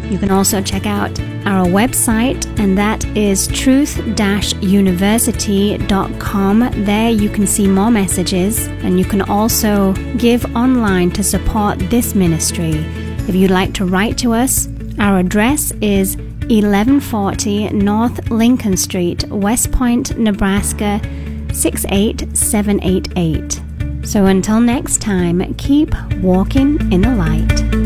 You can also check out our website, and that is truth-university.com. There you can see more messages, and you can also give online to support this ministry. If you'd like to write to us, our address is 1140 North Lincoln Street, West Point, Nebraska 68788. So until next time, keep walking in the light.